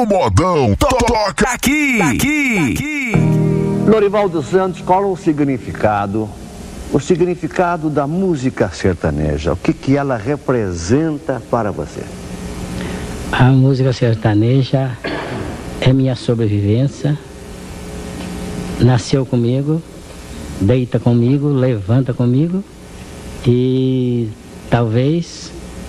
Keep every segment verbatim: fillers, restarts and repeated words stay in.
O modão toca aqui, aqui, aqui. Lorival dos Santos, qual o significado, o significado da música sertaneja? O que que ela representa para você? A música sertaneja é minha sobrevivência. Nasceu comigo, deita comigo, levanta comigo e talvez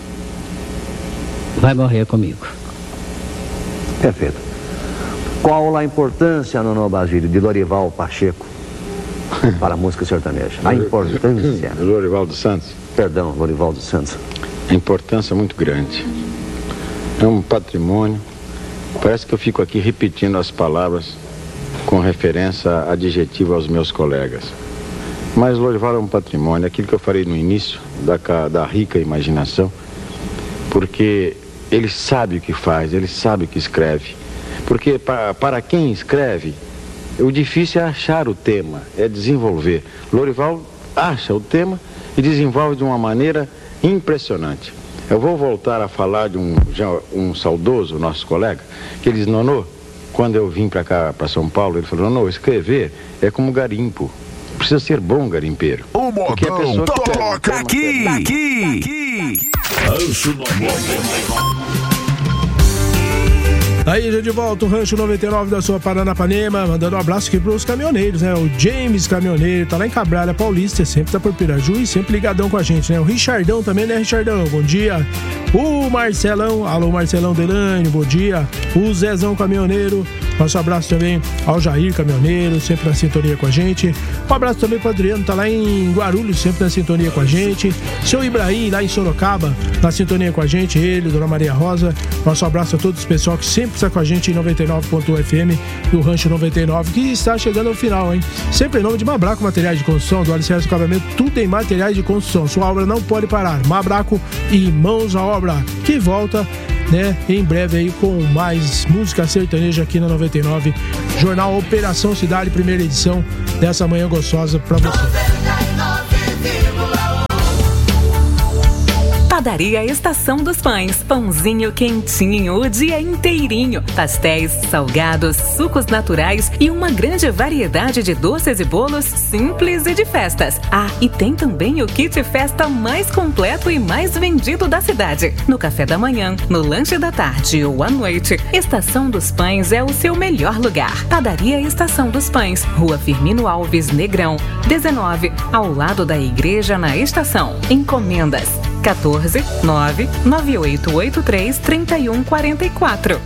vai morrer comigo. Perfeito. Qual a importância, Nono Basílio, de Lorival Pacheco para a música sertaneja? A importância... Lorival dos Santos? Perdão, Lorival dos Santos. A importância é muito grande. É um patrimônio. Parece que eu fico aqui repetindo as palavras com referência adjetiva aos meus colegas. Mas Lorival é um patrimônio, aquilo que eu falei no início, da, da rica imaginação, porque ele sabe o que faz, ele sabe o que escreve. Porque para, para quem escreve, o difícil é achar o tema, é desenvolver. Lorival acha o tema e desenvolve de uma maneira impressionante. Eu vou voltar a falar de um, um saudoso, nosso colega, que ele diz: Nonô, quando eu vim para cá, para São Paulo, ele falou: Nonô, escrever é como garimpo. Precisa ser bom garimpeiro. O modão toca aqui, aqui, aqui. Aí, já de volta, o Rancho noventa e nove da sua Paranapanema, mandando um abraço aqui pros caminhoneiros, né? O James Caminhoneiro, tá lá em Cabralha Paulista, sempre tá por Piraju e sempre ligadão com a gente, né? O Richardão também, né, Richardão? Bom dia. O Marcelão, alô Marcelão Delane, bom dia. O Zezão Caminhoneiro, nosso abraço também ao Jair Caminhoneiro, sempre na sintonia com a gente. Um abraço também pro Adriano, tá lá em Guarulhos, sempre na sintonia com a gente. Seu Ibrahim, lá em Sorocaba, na sintonia com a gente, ele, Dona Maria Rosa. Nosso abraço a todos os pessoal que sempre está com a gente em noventa e nove ponto um F M do Rancho noventa e nove, que está chegando ao final, hein? Sempre em nome de Mabraco Materiais de Construção, do Alicerce do Acabamento, tudo em materiais de construção. Sua obra não pode parar. Mabraco e mãos à obra, que volta, né, em breve aí com mais música sertaneja aqui na noventa e nove. Jornal Operação Cidade, primeira edição dessa manhã gostosa pra você. Padaria Estação dos Pães, pãozinho quentinho o dia inteirinho, pastéis, salgados, sucos naturais e uma grande variedade de doces e bolos simples e de festas. Ah, e tem também o kit festa mais completo e mais vendido da cidade. No café da manhã, no lanche da tarde ou à noite, Estação dos Pães é o seu melhor lugar. Padaria Estação dos Pães, Rua Firmino Alves Negrão, dezenove, ao lado da igreja na estação. Encomendas quatorze, nove, nove oito oito três, três um quatro quatro.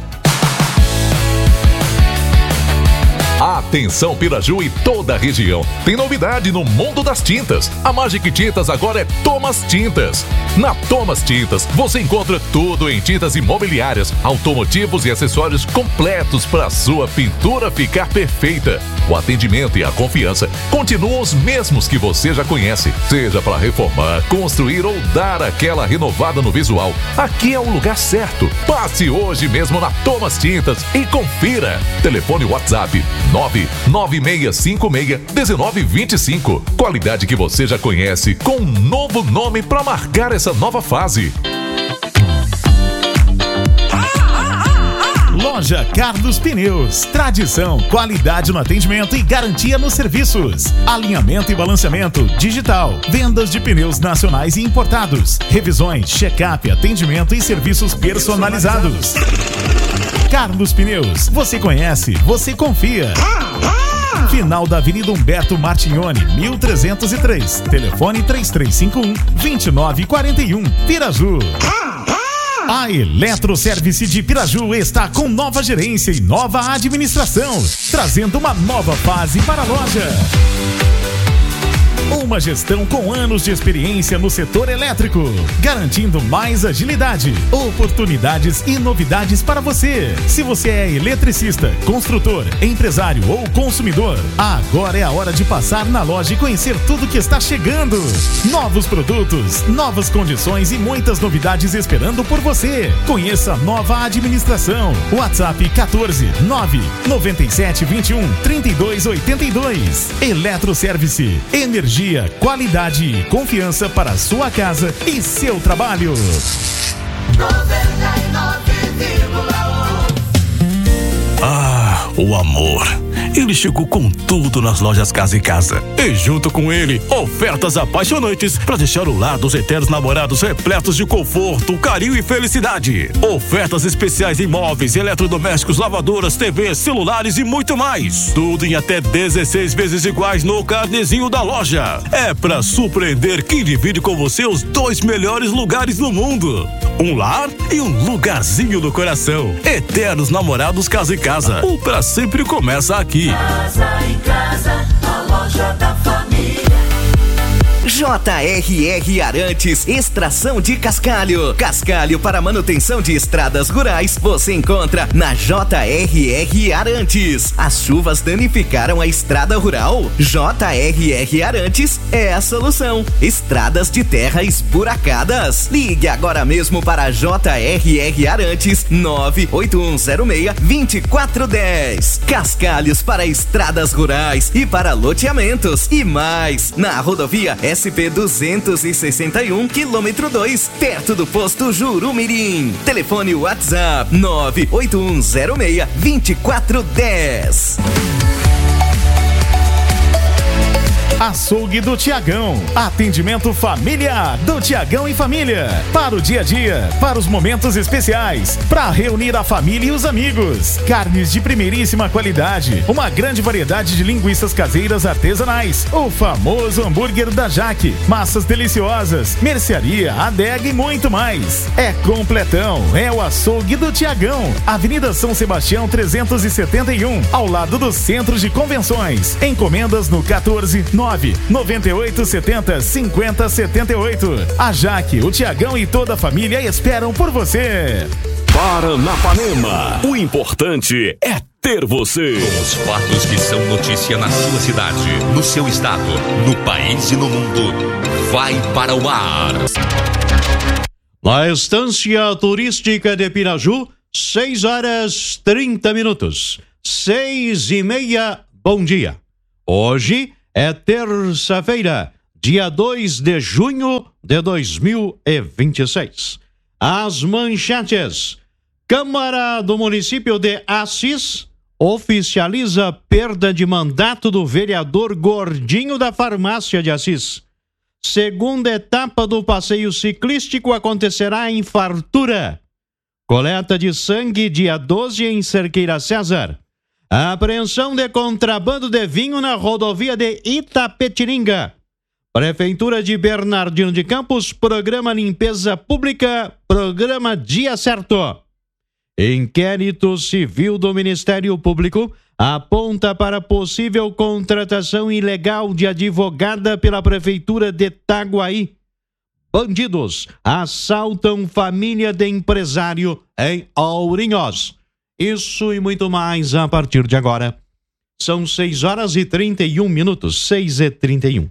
Atenção Piraju e toda a região. Tem novidade no mundo das tintas. A Magic Tintas agora é Thomas Tintas. Na Thomas Tintas você encontra tudo em tintas imobiliárias, automotivos e acessórios completos para a sua pintura ficar perfeita. O atendimento e a confiança continuam os mesmos que você já conhece. Seja para reformar, construir ou dar aquela renovada no visual, aqui é o lugar certo. Passe hoje mesmo na Thomas Tintas e confira. Telefone WhatsApp nove nove seis cinco seis um nove dois cinco. Qualidade que você já conhece, com um novo nome para marcar essa nova fase. Loja Carlos Pneus. Tradição, qualidade no atendimento e garantia nos serviços. Alinhamento e balanceamento digital. Vendas de pneus nacionais e importados. Revisões, check-up, atendimento e serviços personalizados. Carlos Pneus. Você conhece, você confia. Final da Avenida Humberto Martignoni, mil trezentos e três. Telefone três três cinco um, dois nove quatro um. Piraju. A Eletroservice de Piraju está com nova gerência e nova administração, trazendo uma nova fase para a loja. Uma gestão com anos de experiência no setor elétrico, garantindo mais agilidade, oportunidades e novidades para você. Se você é eletricista, construtor, empresário ou consumidor, agora é a hora de passar na loja e conhecer tudo que está chegando. Novos produtos, novas condições e muitas novidades esperando por você. Conheça a nova administração. WhatsApp quatorze, nove, noventa e sete, vinte e um, trinta e dois, oitenta e dois. Eletroservice, energia, qualidade e confiança para a sua casa e seu trabalho. noventa e nove vírgula um o amor. Ele chegou com tudo nas lojas Casa e Casa. E junto com ele, ofertas apaixonantes para deixar o lar dos eternos namorados repletos de conforto, carinho e felicidade. Ofertas especiais em móveis, eletrodomésticos, lavadoras, T Vs, celulares e muito mais. Tudo em até dezesseis vezes iguais no carnezinho da loja. É para surpreender quem divide com você os dois melhores lugares no mundo. Um lar e um lugarzinho no coração. Eternos namorados Casa e Casa. O pra sempre começa aqui. Casa em Casa, a loja da família. J R R Arantes, extração de cascalho. Cascalho para manutenção de estradas rurais você encontra na J R R Arantes. As chuvas danificaram a estrada rural? J R R Arantes é a solução. Estradas de terra esburacadas. Ligue agora mesmo para J R R Arantes nove oito um zero seis, dois quatro um zero. Cascalhos para estradas rurais e para loteamentos e mais. Na rodovia S P duzentos e sessenta e um, quilômetro dois, perto do posto Jurumirim. Telefone WhatsApp nove oito um zero seis, dois quatro um zero. Açougue do Tiagão. Atendimento familiar do Tiagão e família. Para o dia a dia, para os momentos especiais, para reunir a família e os amigos. Carnes de primeiríssima qualidade. Uma grande variedade de linguiças caseiras artesanais. O famoso hambúrguer da Jaque. Massas deliciosas. Mercearia, adega e muito mais. É completão. É o Açougue do Tiagão. Avenida São Sebastião trezentos e setenta e um. Ao lado do Centro de Convenções. Encomendas no quatorze nove nove oito sete zero cinco zero sete oito. A Jaque, o Tiagão e toda a família esperam por você. Paranapanema, o importante é ter você. Com os fatos que são notícia na sua cidade, no seu estado, no país e no mundo. Vai para o ar. Na Estância Turística de Piraju, seis horas trinta minutos. Seis e meia, bom dia. Hoje é terça-feira, dia dois de junho de dois mil e vinte e seis. As manchetes. Câmara do município de Assis oficializa perda de mandato do vereador Gordinho da Farmácia de Assis. Segunda etapa do passeio ciclístico acontecerá em Fartura. Coleta de sangue dia doze em Cerqueira César. A apreensão de contrabando de vinho na rodovia de Itapetininga. Prefeitura de Bernardino de Campos, programa Limpeza Pública, programa Dia Certo. Inquérito civil do Ministério Público aponta para possível contratação ilegal de advogada pela Prefeitura de Itaguaí. Bandidos assaltam família de empresário em Ourinhos. Isso e muito mais a partir de agora. São seis horas e trinta e um minutos, seis e trinta e um.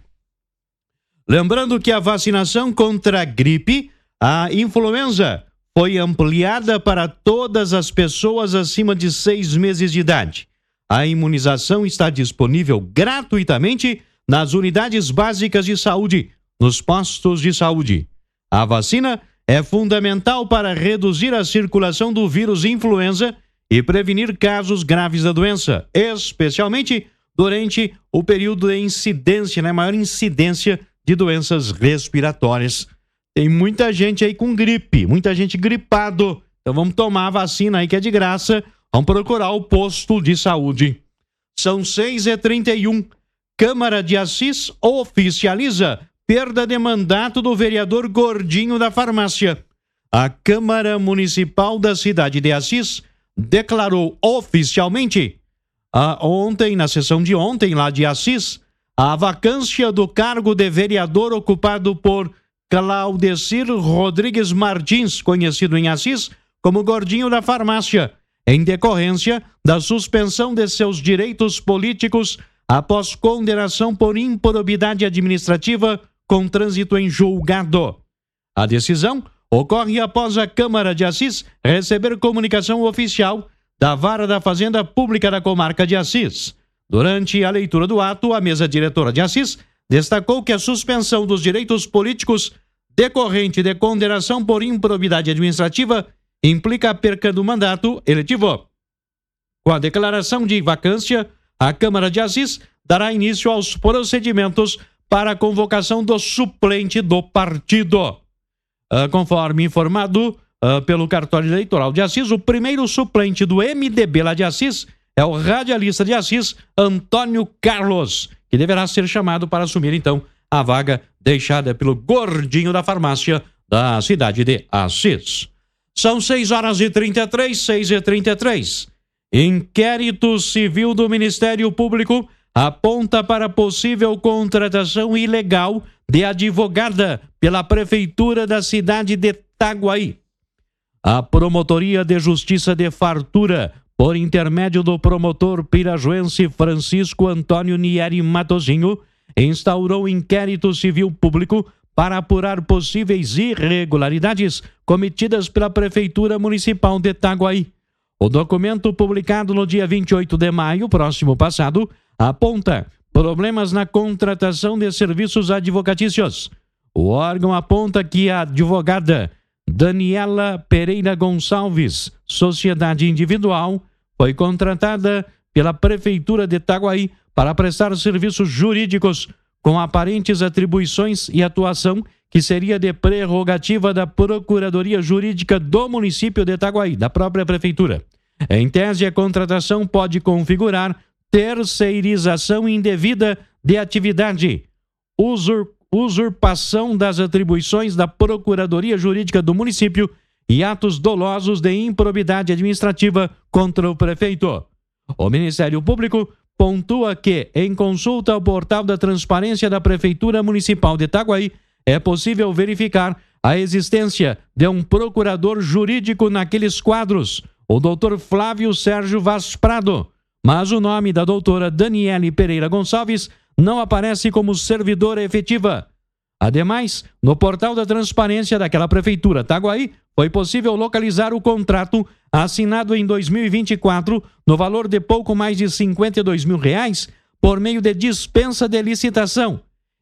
Lembrando que a vacinação contra a gripe, a influenza, foi ampliada para todas as pessoas acima de seis meses de idade. A imunização está disponível gratuitamente nas unidades básicas de saúde, nos postos de saúde. A vacina é fundamental para reduzir a circulação do vírus influenza e prevenir casos graves da doença, especialmente durante o período de incidência, né, maior incidência de doenças respiratórias. Tem muita gente aí com gripe, muita gente gripado. Então vamos tomar a vacina aí que é de graça. Vamos procurar o posto de saúde. São seis e trinta e um. Câmara de Assis oficializa perda de mandato do vereador Gordinho da Farmácia. A Câmara Municipal da cidade de Assis declarou oficialmente, ah, ontem, na sessão de ontem lá de Assis, a vacância do cargo de vereador ocupado por Claudecir Rodrigues Martins, conhecido em Assis como Gordinho da Farmácia, em decorrência da suspensão de seus direitos políticos após condenação por improbidade administrativa com trânsito em julgado. A decisão ocorre após a Câmara de Assis receber comunicação oficial da Vara da Fazenda Pública da Comarca de Assis. Durante a leitura do ato, a mesa diretora de Assis destacou que a suspensão dos direitos políticos decorrente de condenação por improbidade administrativa implica a perca do mandato eletivo. Com a declaração de vacância, a Câmara de Assis dará início aos procedimentos para a convocação do suplente do partido. Uh, conforme informado uh, pelo cartório eleitoral de Assis, o primeiro suplente do M D B lá de Assis é o radialista de Assis, Antônio Carlos, que deverá ser chamado para assumir, então, a vaga deixada pelo gordinho da farmácia da cidade de Assis. São seis horas e trinta e três, seis e trinta e três. Inquérito civil do Ministério Público aponta para possível contratação ilegal de advogada pela Prefeitura da cidade de Itaguaí. A Promotoria de Justiça de Fartura, por intermédio do promotor pirajuense Francisco Antônio Nieri Matozinho, instaurou inquérito civil público para apurar possíveis irregularidades cometidas pela Prefeitura Municipal de Itaguaí. O documento, publicado no dia vinte e oito de maio, próximo passado, aponta problemas na contratação de serviços advocatícios. O órgão aponta que a advogada Daniela Pereira Gonçalves, sociedade individual, foi contratada pela Prefeitura de Itaguaí para prestar serviços jurídicos com aparentes atribuições e atuação que seria de prerrogativa da Procuradoria Jurídica do município de Itaguaí, da própria Prefeitura. Em tese, a contratação pode configurar terceirização indevida de atividade, usur, usurpação das atribuições da Procuradoria Jurídica do município e atos dolosos de improbidade administrativa contra o prefeito. O Ministério Público pontua que, em consulta ao portal da Transparência da Prefeitura Municipal de Itaguaí, é possível verificar a existência de um procurador jurídico naqueles quadros, o doutor Flávio Sérgio Vaz Prado, mas o nome da doutora Daniele Pereira Gonçalves não aparece como servidora efetiva. Ademais, no portal da Transparência daquela Prefeitura Itaguaí, foi possível localizar o contrato assinado em dois mil e vinte e quatro no valor de pouco mais de cinquenta e dois mil reais por meio de dispensa de licitação,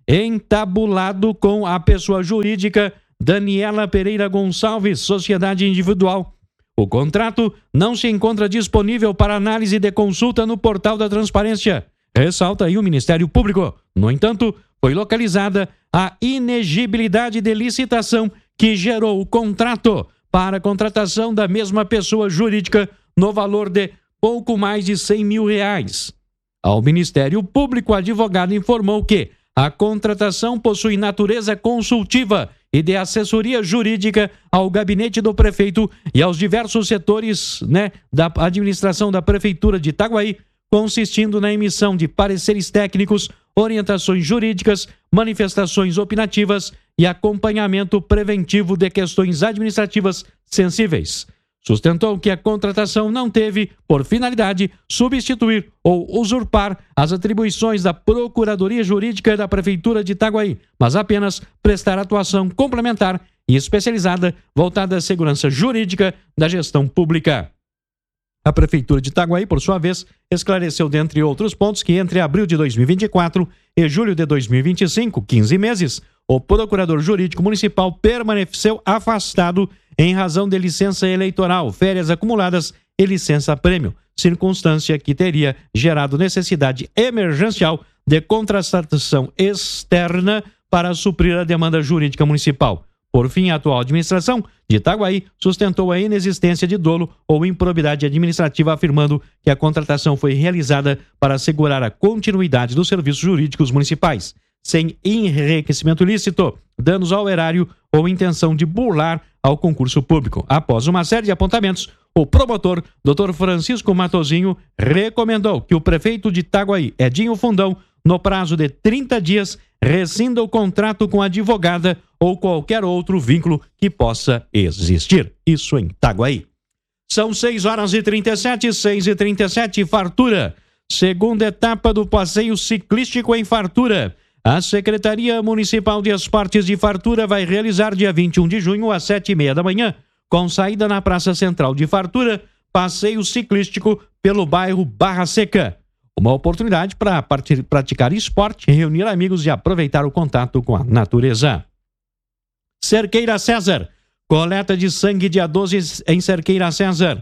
entabulado com a pessoa jurídica Daniela Pereira Gonçalves, sociedade individual. O contrato não se encontra disponível para análise de consulta no portal da Transparência, ressalta aí o Ministério Público. No entanto, foi localizada a inegibilidade de licitação que gerou o contrato para a contratação da mesma pessoa jurídica no valor de pouco mais de cem mil reais. Ao Ministério Público, o advogado informou que a contratação possui natureza consultiva e de assessoria jurídica ao gabinete do prefeito e aos diversos setores, né, da administração da Prefeitura de Itaguaí, consistindo na emissão de pareceres técnicos, orientações jurídicas, manifestações opinativas e acompanhamento preventivo de questões administrativas sensíveis. Sustentou que a contratação não teve por finalidade substituir ou usurpar as atribuições da Procuradoria Jurídica da Prefeitura de Itaguaí, mas apenas prestar atuação complementar e especializada voltada à segurança jurídica da gestão pública. A Prefeitura de Itaguaí, por sua vez, esclareceu, dentre outros pontos, que entre abril de dois mil e vinte e quatro e julho de dois mil e vinte e cinco, quinze meses, o Procurador Jurídico Municipal permaneceu afastado em razão de licença eleitoral, férias acumuladas e licença-prêmio, circunstância que teria gerado necessidade emergencial de contratação externa para suprir a demanda jurídica municipal. Por fim, a atual administração de Itaguaí sustentou a inexistência de dolo ou improbidade administrativa, afirmando que a contratação foi realizada para assegurar a continuidade dos serviços jurídicos municipais, sem enriquecimento ilícito, danos ao erário ou intenção de burlar ao concurso público. Após uma série de apontamentos, o promotor, doutor Francisco Matozinho, recomendou que o prefeito de Itaguaí, Edinho Fundão, no prazo de trinta dias, rescinda o contrato com a advogada ou qualquer outro vínculo que possa existir. Isso em Itaguaí. São seis horas e trinta e sete, seis e trinta e sete, Fartura. Segunda etapa do passeio ciclístico em Fartura. A Secretaria Municipal de Esportes de Fartura vai realizar dia vinte e um de junho às sete e meia da manhã, com saída na Praça Central de Fartura, passeio ciclístico pelo bairro Barra Seca. Uma oportunidade para praticar esporte, reunir amigos e aproveitar o contato com a natureza. Cerqueira César. Coleta de sangue dia doze em Cerqueira César.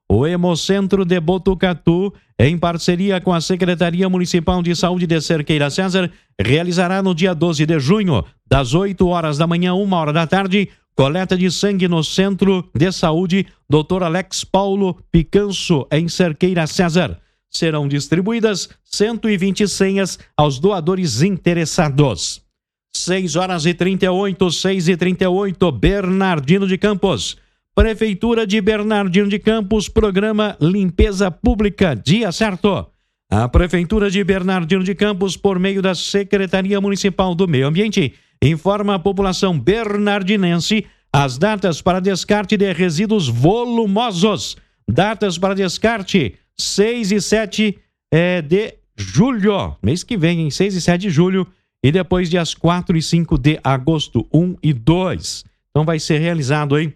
O Hemocentro de Botucatu, em parceria com a Secretaria Municipal de Saúde de Cerqueira César, realizará no dia doze de junho, das oito horas da manhã, uma hora da tarde, coleta de sangue no Centro de Saúde doutor Alex Paulo Picanso, em Cerqueira César. Serão distribuídas cento e vinte senhas aos doadores interessados. seis horas e trinta e oito, seis e trinta e oito, Bernardino de Campos. Prefeitura de Bernardino de Campos, programa Limpeza Pública, dia certo. A Prefeitura de Bernardino de Campos, por meio da Secretaria Municipal do Meio Ambiente, informa a população bernardinense as datas para descarte de resíduos volumosos. Datas para descarte, seis e sete é, de julho, mês que vem, em seis e sete de julho, e depois dias quatro e cinco de agosto, um e dois. Então vai ser realizado aí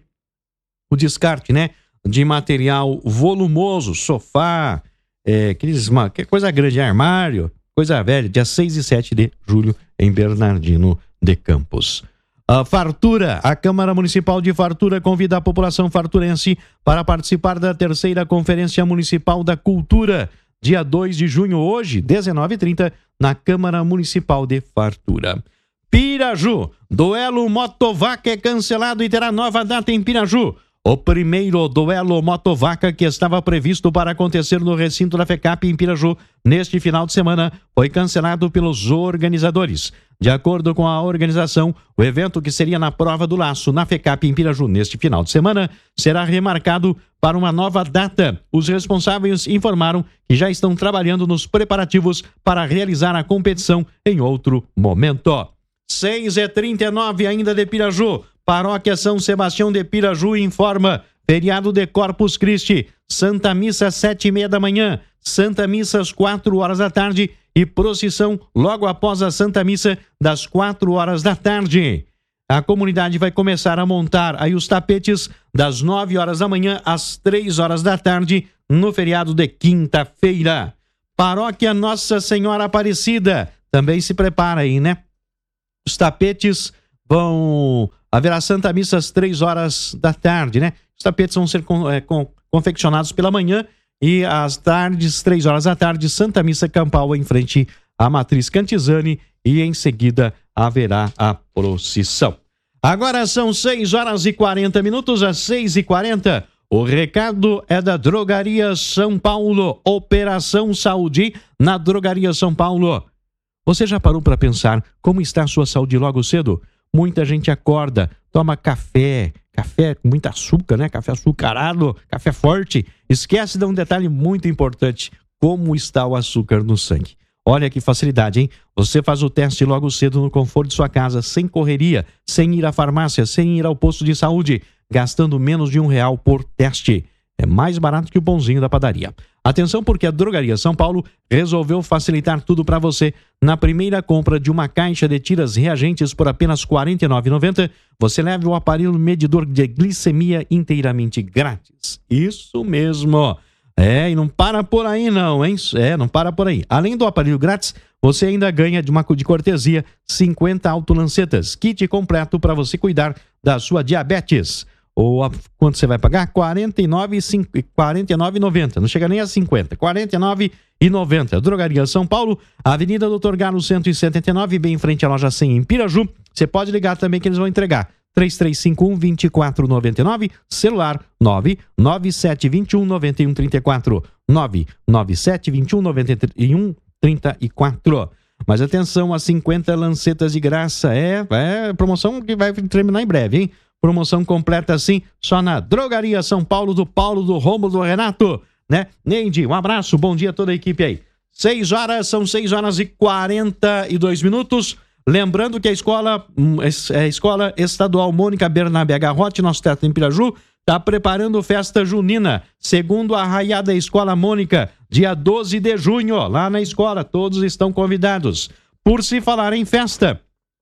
o descarte, né, de material volumoso, sofá, é, aqueles, uma, que coisa grande, armário, coisa velha, dia seis e sete de julho, em Bernardino de Campos. A Fartura, a Câmara Municipal de Fartura convida a população farturense para participar da terceira Conferência Municipal da Cultura, dia dois de junho, hoje, dezenove e trinta, na Câmara Municipal de Fartura. Piraju, duelo Motovaca é cancelado e terá nova data em Piraju. O primeiro duelo Motovaca, que estava previsto para acontecer no recinto da FECAP em Piraju neste final de semana, foi cancelado pelos organizadores. De acordo com a organização, o evento, que seria na Prova do Laço na FECAP em Piraju neste final de semana, será remarcado para uma nova data. Os responsáveis informaram que já estão trabalhando nos preparativos para realizar a competição em outro momento. seis e trinta e nove ainda de Piraju. Paróquia São Sebastião de Piraju informa: feriado de Corpus Christi, Santa Missa sete e meia da manhã, Santa Missa às quatro horas da tarde e procissão logo após a Santa Missa das quatro horas da tarde. A comunidade vai começar a montar aí os tapetes das nove horas da manhã às três horas da tarde no feriado de quinta-feira. Paróquia Nossa Senhora Aparecida também se prepara aí, né? Os tapetes vão... Haverá Santa Missa às três horas da tarde, né? Os tapetes vão ser con, é, con, confeccionados pela manhã e às tardes, três horas da tarde, Santa Missa campal em frente à Matriz Cantizani e em seguida haverá a procissão. Agora são seis horas e quarenta minutos, às seis e quarenta. O recado é da Drogaria São Paulo, Operação Saúde na Drogaria São Paulo. Você já parou para pensar como está a sua saúde logo cedo? Muita gente acorda, toma café, café com muito açúcar, né? Café açucarado, café forte. Esquece de um detalhe muito importante: como está o açúcar no sangue. Olha que facilidade, hein? Você faz o teste logo cedo no conforto de sua casa, sem correria, sem ir à farmácia, sem ir ao posto de saúde, gastando menos de um real por teste. É mais barato que o pãozinho da padaria. Atenção, porque a Drogaria São Paulo resolveu facilitar tudo para você. Na primeira compra de uma caixa de tiras reagentes por apenas quarenta e nove reais e noventa centavos, você leva o aparelho medidor de glicemia inteiramente grátis. Isso mesmo. É, e não para por aí não, hein? É, não para por aí. Além do aparelho grátis, você ainda ganha de uma de cortesia cinquenta autolancetas, kit completo para você cuidar da sua diabetes. Ou a, quanto você vai pagar? quarenta e nove reais e noventa centavos. Não chega nem a cinquenta. quarenta e nove reais e noventa centavos. Drogaria São Paulo, Avenida Doutor Galo cento e setenta e nove, bem em frente à loja cem em Piraju. Você pode ligar também que eles vão entregar. três três cinco um, dois quatro nove nove, celular nove nove sete dois um nove um três quatro, nove nove sete dois um nove um três quatro. Mas atenção, as cinquenta lancetas de graça. É, é promoção que vai terminar em breve, hein? Promoção completa assim, só na Drogaria São Paulo, do Paulo, do Rômulo, do Renato, né? Neide, um abraço, bom dia a toda a equipe aí. Seis horas, são seis horas e quarenta e dois minutos. Lembrando que a escola, a escola estadual Mônica Bernabe Garrote, nosso teto em Piraju, está preparando festa junina, segundo a Arraiada Escola Mônica, dia doze de junho, lá na escola, todos estão convidados. Por se falar em festa,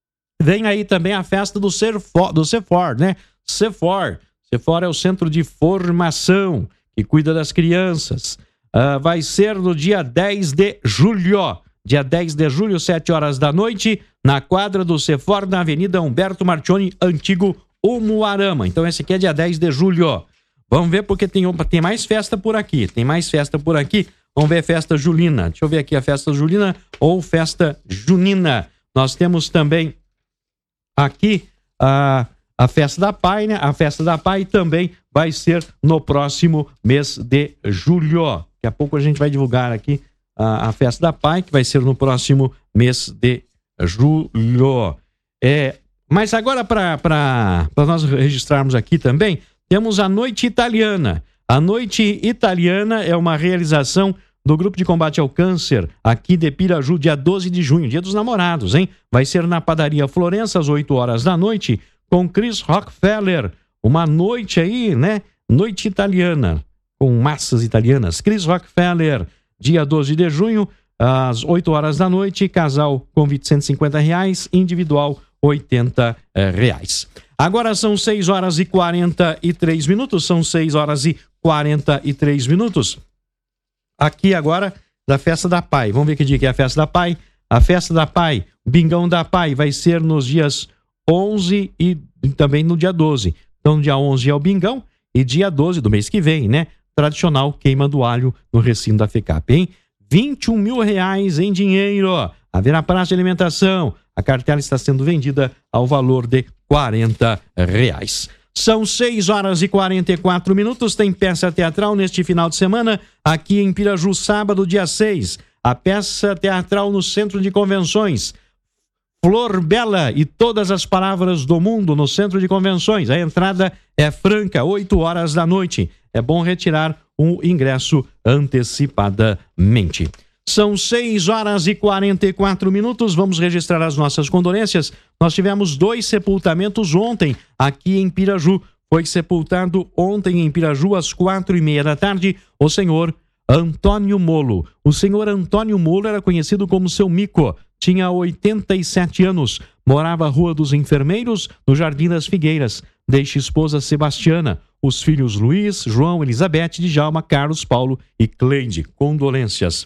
vem aí também a festa do Cefor, do Cefor, né? Cefor. Cefor é o centro de formação que cuida das crianças. Uh, vai ser no dia dez de julho. Dia dez de julho, sete horas da noite, na quadra do Cefor, na Avenida Humberto Martioni, antigo Umuarama. Então esse aqui é dia dez de julho. Vamos ver porque tem, tem mais festa por aqui. Tem mais festa por aqui. Vamos ver a festa julina. Deixa eu ver aqui a festa julina ou festa junina. Nós temos também aqui a, a festa da Pai, né? A festa da Pai também vai ser no próximo mês de julho. Daqui a pouco a gente vai divulgar aqui a, a festa da Pai, que vai ser no próximo mês de julho. É, mas agora, para nós registrarmos aqui também, temos a Noite Italiana. A Noite Italiana é uma realização do Grupo de Combate ao Câncer, aqui de Piraju, dia doze de junho, dia dos namorados, hein? Vai ser na Padaria Florença, às oito horas da noite, com Chris Rockefeller. Uma noite aí, né? Noite Italiana, com massas italianas. Chris Rockefeller, dia doze de junho, às oito horas da noite, casal convite cento e cinquenta reais, individual oitenta reais. Agora são seis horas e quarenta e três minutos, são seis horas e quarenta e três minutos. Aqui agora, da Festa da Pai. Vamos ver que dia que é a Festa da Pai. A Festa da Pai, o Bingão da Pai, vai ser nos dias onze e também no dia doze. Então, no dia onze é o Bingão e dia doze do mês que vem, né? Tradicional queima do alho no recinto da FECAP, hein? vinte e um mil reais em dinheiro. Haverá praça de alimentação. A cartela está sendo vendida ao valor de quarenta reais. São seis horas e quarenta e quatro minutos. Tem peça teatral neste final de semana aqui em Piraju, sábado, dia seis. A peça teatral no Centro de Convenções. Flor Bela e Todas as Palavras do Mundo no Centro de Convenções. A entrada é franca, oito horas da noite. É bom retirar o ingresso antecipadamente. São seis horas e quarenta e quatro minutos. Vamos registrar as nossas condolências. Nós tivemos dois sepultamentos ontem aqui em Piraju. Foi sepultado ontem em Piraju às quatro e meia da tarde o senhor Antônio Molo. O senhor Antônio Molo era conhecido como Seu Mico. Tinha oitenta e sete anos. Morava à Rua dos Enfermeiros, no Jardim das Figueiras. Deixa esposa Sebastiana. Os filhos Luiz, João, Elizabeth, Djalma, Carlos, Paulo e Cleide. Condolências.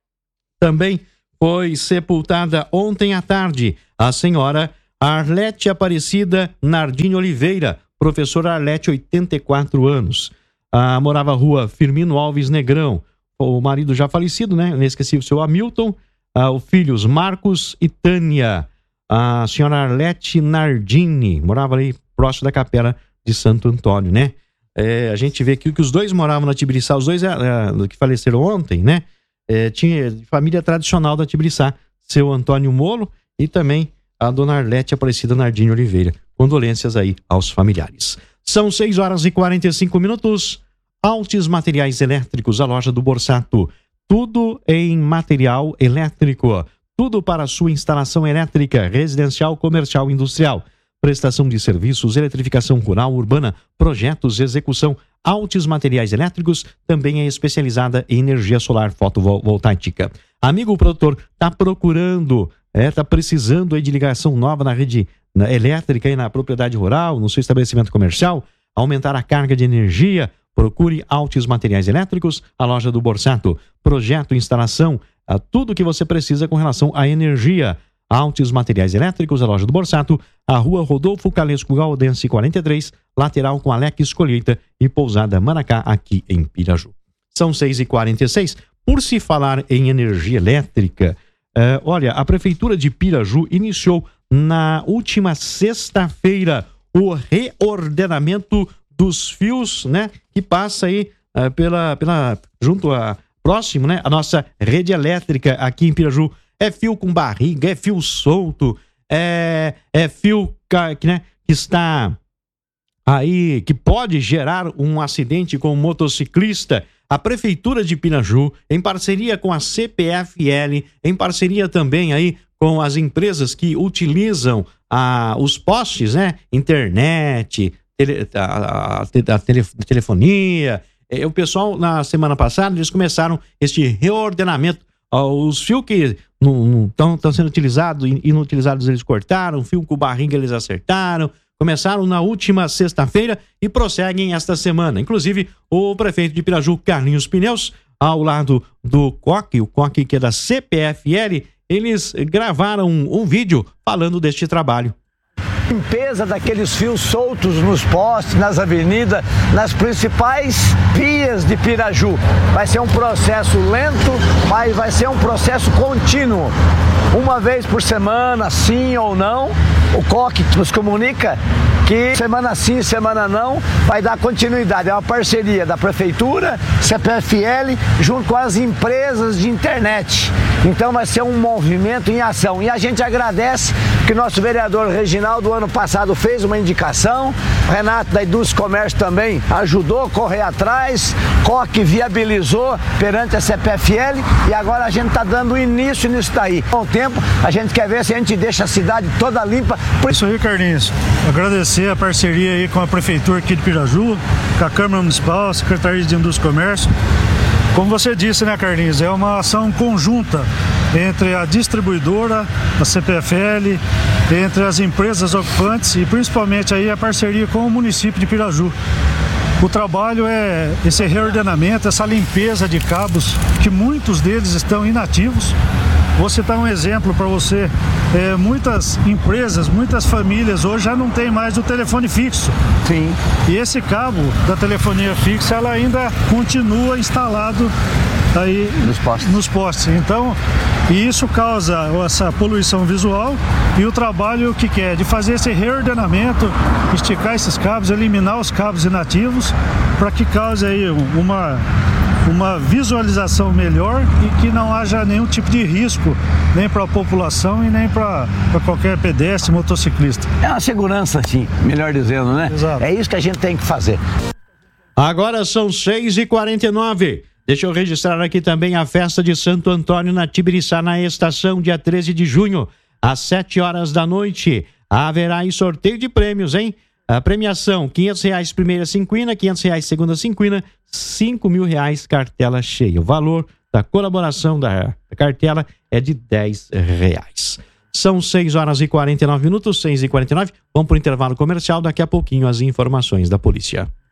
Também foi sepultada ontem à tarde a senhora Arlete Aparecida Nardini Oliveira, professora Arlete, oitenta e quatro anos. Ah, morava na Rua Firmino Alves Negrão. O marido já falecido, né? Inesquecível, seu Hamilton. Ah, os filhos Marcos e Tânia. A senhora Arlete Nardini morava ali próximo da Capela de Santo Antônio, né? É, a gente vê aqui que os dois moravam na Tibiriçá, os dois é, é, que faleceram ontem, né? É, tinha família tradicional da Tibiriçá, seu Antônio Molo e também a dona Arlete Aparecida Nardini Oliveira. Condolências aí aos familiares. São seis horas e quarenta e cinco minutos. Altis Materiais Elétricos, a loja do Borsato. Tudo em material elétrico. Tudo para a sua instalação elétrica, residencial, comercial, industrial. Prestação de serviços, eletrificação rural, urbana, projetos, execução. Altis Materiais Elétricos também é especializada em energia solar fotovoltaica. Amigo produtor, está procurando, está é, precisando aí de ligação nova na rede na, elétrica e na propriedade rural, no seu estabelecimento comercial, aumentar a carga de energia? Procure Altis Materiais Elétricos, a loja do Borsato. Projeto, instalação, a tudo que você precisa com relação à energia. Altis Materiais Elétricos, a loja do Borsato, a rua Rodolfo Calesco Galdense quarenta e três, lateral com Alex Colheita e Pousada Manacá, aqui em Piraju. São seis e quarenta e seis. Por se falar em energia elétrica, uh, olha, a Prefeitura de Piraju iniciou na última sexta-feira o reordenamento dos fios, né, que passa aí uh, pela, pela, junto a, próximo, né, a nossa rede elétrica aqui em Piraju. É fio com barriga, é fio solto, é, é fio que, né, que está aí, que pode gerar um acidente com um motociclista. A Prefeitura de Piraju, em parceria com a C P F L, em parceria também aí com as empresas que utilizam a, os postes, né, internet, tele, a, a, a tele, telefonia. É, o pessoal, na semana passada, eles começaram este reordenamento. Os fios que não estão sendo utilizados, inutilizados, eles cortaram, fio com barriga eles acertaram, começaram na última sexta-feira e prosseguem esta semana. Inclusive, o prefeito de Piraju, Carlinhos Pneus, ao lado do Coque, o Coque que é da C P F L, eles gravaram um, um vídeo falando deste trabalho. Limpeza daqueles fios soltos nos postes, nas avenidas, nas principais vias de Piraju. Vai ser um processo lento, mas vai ser um processo contínuo. Uma vez por semana, sim ou não, o C O C nos comunica que semana sim, semana não, vai dar continuidade. É uma parceria da Prefeitura, C P F L, junto com as empresas de internet. Então vai ser um movimento em ação. E a gente agradece que o nosso vereador Reginaldo, ano passado, fez uma indicação, o Renato da Indústria e Comércio também ajudou a correr atrás, C O C viabilizou perante a C P F L e agora a gente está dando início nisso daí. Com o tempo, a gente quer ver se a gente deixa a cidade toda limpa. Por isso aí, Carlinhos, agradecer a parceria aí com a Prefeitura aqui de Piraju, com a Câmara Municipal, a Secretaria de Indústria e Comércio. Como você disse, né, Carlinhos, é uma ação conjunta entre a distribuidora, a C P F L, entre as empresas ocupantes e principalmente aí a parceria com o município de Piraju. O trabalho é esse reordenamento, essa limpeza de cabos, que muitos deles estão inativos. Vou citar um exemplo para você. É, muitas empresas, muitas famílias hoje já não tem mais o telefone fixo. Sim. E esse cabo da telefonia fixa, ela ainda continua instalado aí nos postes. Nos postes. Então, e isso causa essa poluição visual e o trabalho que que é de fazer esse reordenamento, esticar esses cabos, eliminar os cabos inativos, para que cause aí uma uma visualização melhor e que não haja nenhum tipo de risco, nem para a população e nem para qualquer pedestre, motociclista. É uma segurança, sim, melhor dizendo, né? Exato. É isso que a gente tem que fazer. Agora são seis e quarenta e nove. Deixa eu registrar aqui também a festa de Santo Antônio na Tibiriçá, na estação, dia treze de junho, às sete horas da noite. Haverá aí sorteio de prêmios, hein? A premiação, quinhentos reais primeira cinquina, quinhentos reais segunda cinquina, cinco mil reais cartela cheia. O valor da colaboração da, da cartela é de dez reais. São seis horas e quarenta e nove minutos, seis e quarenta e nove. Vamos para o intervalo comercial, daqui a pouquinho as informações da polícia.